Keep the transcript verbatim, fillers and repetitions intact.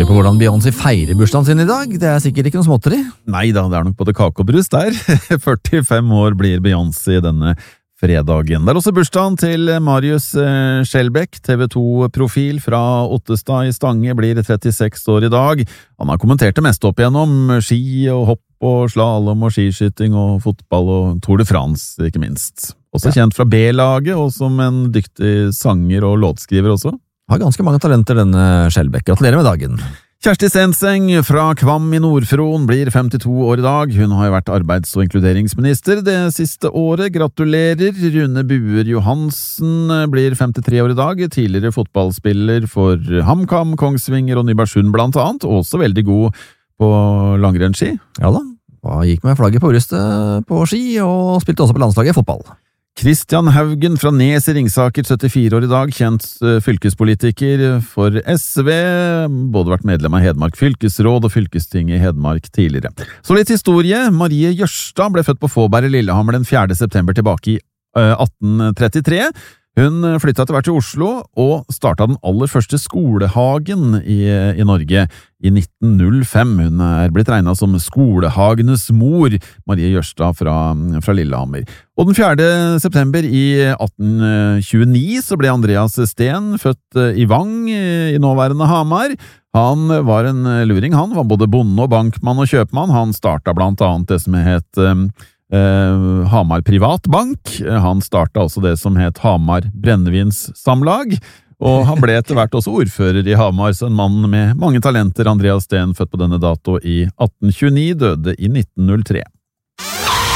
Lurer på hvordan Beyoncé feirer bursdagen sin i dag. Det er sikkert ikke noe småtteri. Nei da, det er nok både kake og brus der. førtifem år blir Beyoncé denne fredagen. Det er også bursdagen til Marius Skjelbæk, T V to-profil fra Ottestad i Stange, blir trettiseks år i dag. Han har kommentert det meste opp igjennom ski og hopp og slalom og skiskyting og fotball og Tour de France, ikke minst. Også ja. Kjent fra B-laget, og som en dyktig sanger og låtskriver også. Har ganske mange talenter, denne Skjelbæk. Gratulerer med dagen. Kjersti Stenseng fra Kvam i Nordfron blir femtito år i dag. Hun har jo vært arbeids- og inkluderingsminister det siste året. Gratulerer. Rune Buer Johansen blir femtitre år i dag. Tidligere fotballspiller for HamKam, Kongsvinger og Nybergsund blant annet. Også veldig god på langrennsski. Ja da. Han gikk med flagget på brystet på ski, og spilte også på landslaget i fotball. Kristian Haugen fra Nes i Ringsaker, syttifire år i dag, kjent fylkespolitiker for S V, både vært medlem av Hedmark fylkesråd og fylkestinget i Hedmark tidligere. Så litt historie. Marie Jørstad ble født på Fåberg i Lillehammer den fjerde september tilbake i atten trettitre. Hun flyttet etter hvert til Oslo og startet den aller første skolehagen i, i Norge i nitten null fem. Hun er blitt regnet som skolehagenes mor, Marie Jørstad fra, fra Lillehammer. Og den fjerde september i atten tjueni så ble Andreas Steen født i Vang i nåværende Hamar. Han var en luring, han var både bonde og bankmann og kjøpmann. Han startet blant annet det som het Uh, Hamar Privatbank. Han startet også det som het Hamar Brennevinssamlag, og han ble etter hvert også ordfører i Hamar, så en mann med mange talenter. Andreas Steen, født på denne dato i atten tjueni, døde i nitten null tre.